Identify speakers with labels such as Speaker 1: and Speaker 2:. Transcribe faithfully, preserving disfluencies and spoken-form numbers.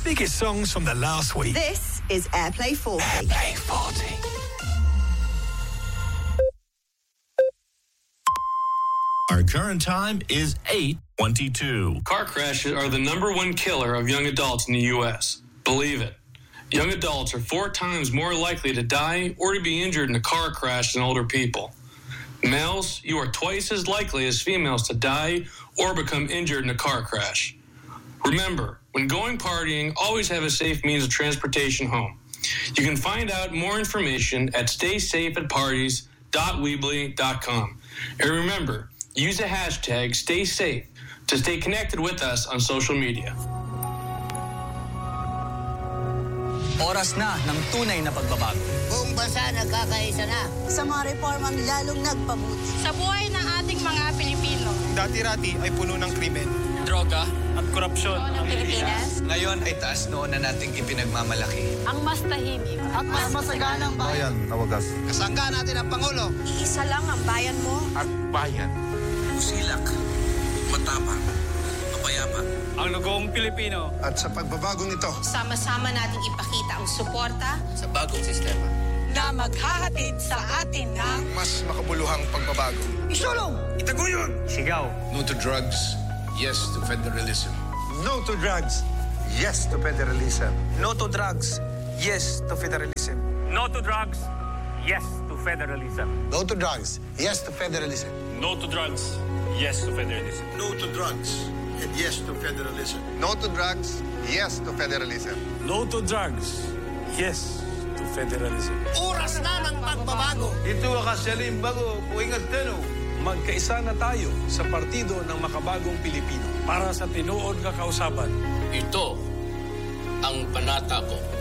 Speaker 1: biggest songs from the last week.
Speaker 2: This is Airplay forty.
Speaker 1: Airplay forty.
Speaker 3: Our current time is eight twenty-two.
Speaker 4: Car crashes are the number one killer of young adults in the U S. Believe it. Young adults are four times more likely to die or to be injured in a car crash than older people. Males, you are twice as likely as females to die or become injured in a car crash. Remember, when going partying, always have a safe means of transportation home. You can find out more information at stay safe at parties dot weebly dot com. And remember, use the hashtag StaySafe to stay connected with us on social media.
Speaker 5: Oras na ng tunay na pagbabago.
Speaker 6: Buong bansa nagkakaisa na.
Speaker 2: Sa mga reformang lalong nagpabuti.
Speaker 7: Sa buhay ng ating mga Pilipino.
Speaker 8: Dati-rati ay puno ng krimen,
Speaker 5: Droga
Speaker 8: at korupsyon.
Speaker 7: Ng Pilipinas.
Speaker 5: ngayon ay taas noon na nating ipinagmamalaki.
Speaker 7: Ang mas tahimik.
Speaker 2: At mas masaganang bayan.
Speaker 9: Bayan na wagas.
Speaker 6: Kasangga natin ang Pangulo.
Speaker 7: Iisa lang ang bayan mo.
Speaker 9: At bayan.
Speaker 5: Usilak, matapang, mapayapa.
Speaker 8: Ang lugong Pilipino.
Speaker 9: At sa pagbabagong ito,
Speaker 7: Sama-sama nating ipakita ang suporta
Speaker 5: Sa bagong sistema.
Speaker 7: na maghahatid sa atin ng
Speaker 9: mas makabuluhang pagbabago.
Speaker 2: Isulong!
Speaker 9: Itaguyod!
Speaker 8: Sigaw.
Speaker 9: No to drugs, yes to federalism. No to drugs, yes to federalism.
Speaker 5: No to drugs, yes to federalism.
Speaker 8: No to drugs. Yes to federalism.
Speaker 9: No to drugs, yes to federalism.
Speaker 8: No to drugs. Yes to federalism.
Speaker 9: No to drugs, and yes to federalism. No to drugs, yes to federalism.
Speaker 8: No to drugs. Yes to federalism.
Speaker 6: Oras na ng pagbabago.
Speaker 10: Ito akasalim bago puingat teno. Magkaisa na tayo sa partido ng makabagong Pilipino.
Speaker 8: Para sa tinuod nga kausaban.
Speaker 11: Ito ang panata ko.